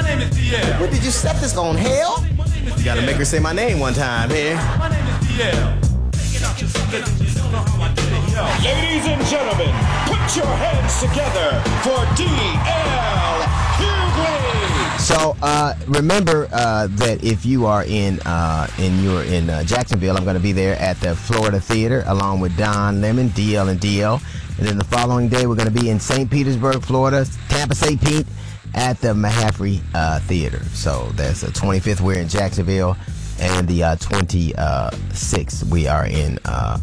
name is DL. What did you set this on hell? You gotta make her say my name one time here. My name is DL. Ladies and gentlemen, put your hands together for DL Hughley. So remember that if you are in Jacksonville, I'm going to be there at the Florida Theater along with Don Lemon, DL and DL. And then the following day, we're going to be in St. Petersburg, Florida, Tampa St. Pete at the Mahaffey Theater. So that's the 25th. We're in Jacksonville, and the 26th we are in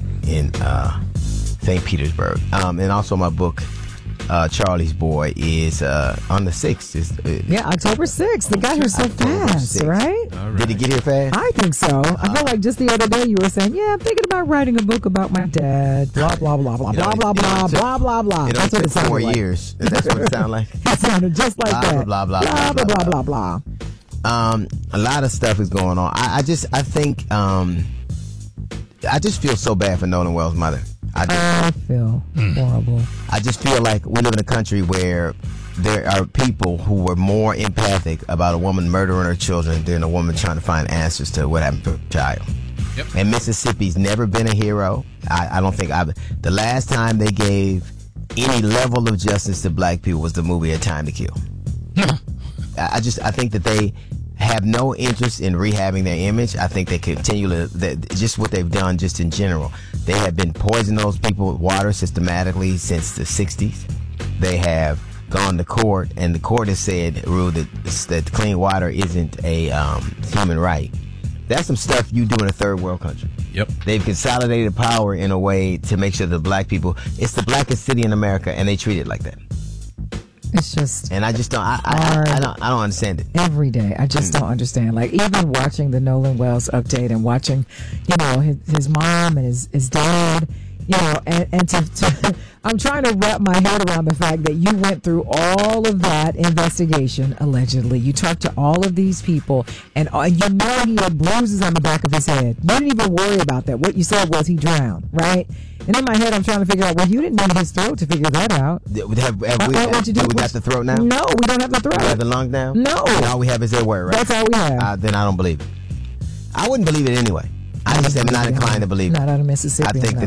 St. Petersburg. And also my book, Charlie's Boy, is on the 6th. Yeah, October 6th. They got here so fast, 6th. right? Did he get here fast? I think so. I feel like just the other day you were saying, yeah, I'm thinking about writing a book about my dad. Blah, blah, blah, blah, blah, blah, blah, blah, blah, blah. That's what it sounded 4 years. That's what it sounded like. It sounded just like that. Blah, blah, blah, blah, blah, blah, blah, blah. A lot of stuff is going on. I just feel so bad for Nolan Wells' mother. I feel horrible. I just feel like we live in a country where there are people who were more empathic about a woman murdering her children than a woman trying to find answers to what happened to her child. Yep. And Mississippi's never been a hero. I don't think the last time they gave any level of justice to black people was the movie A Time to Kill. I think that they have no interest in rehabbing their image. I think they continue just what they've done just in general. They have been poisoning those people with water systematically since the 60s. They have gone to court, and the court has ruled that clean water isn't a human right. That's some stuff you do in a third world country. Yep. They've consolidated power in a way to make sure the black people, it's the blackest city in America, and they treat it like that. It's just, and I just don't. I don't understand it. Every day, I just don't understand. Like even watching the Nolan Wells update and watching, his mom and his dad, and to I'm trying to wrap my head around the fact that you went through all of that investigation. Allegedly, you talked to all of these people, and he had bruises on the back of his head. You didn't even worry about that. What you said was he drowned, right? And in my head, I'm trying to figure out, well, you didn't know his throat to figure that out. Have we got the throat now? No, we don't have the throat. We have the lung now? No. And all we have is their word, right? That's all we have. Then I don't believe it. I wouldn't believe it anyway. I just am not inclined to believe it. Not out of Mississippi. I think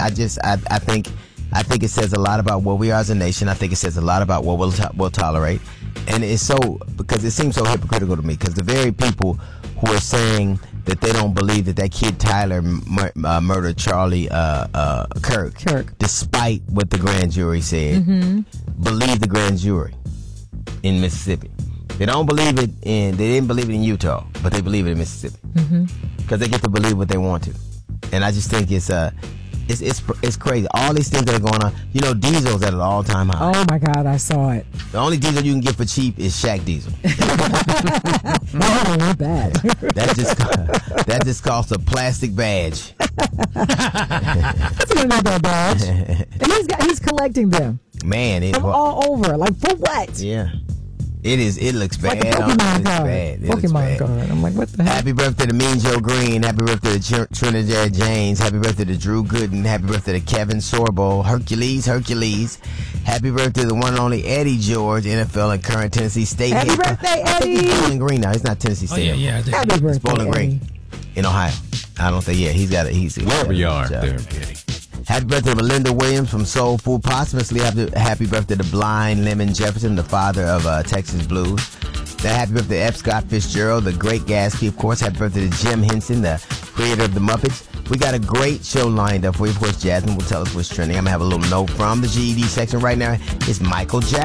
I think it says a lot about what we are as a nation. I think it says a lot about what we'll tolerate. And it's so, because it seems so hypocritical to me, because the very people who are saying that they don't believe that kid Tyler murdered Charlie Kirk, despite what the grand jury said, believe the grand jury in Mississippi. They don't believe it they didn't believe it in Utah, but they believe it in Mississippi. Because they get to believe what they want to. And I just think it's crazy. All these things that are going on. Diesel's at an all-time high. Oh my God, I saw it. The only diesel you can get for cheap is Shaq Diesel. Not bad. That just costs a plastic badge. That's not that badge. And he's collecting them. Man, from all over. Like for what? Yeah. It looks bad. Like a Pokemon card. I'm like, what the heck? Happy birthday to Mean Joe Green. Happy birthday to Trinidad James. Happy birthday to Drew Gooden. Happy birthday to Kevin Sorbo. Hercules. Happy birthday to the one and only Eddie George, NFL and current Tennessee State. Happy birthday, Eddie. I think he's Bowling Green now. He's not Tennessee State. Yeah. Happy birthday, Bowling Green in Ohio. I don't think. Yeah, he's wherever you are there, Eddie. Happy birthday to Melinda Williams from Soul Food. Posthumously, happy birthday to Blind Lemon Jefferson, the father of Texas Blues. Happy birthday to F. Scott Fitzgerald, the great Gatsby, of course. Happy birthday to Jim Henson, the creator of the Muppets. We got a great show lined up for you. Of course, Jasmine will tell us what's trending. I'm going to have a little note from the GED section right now. It's Michael Jackson.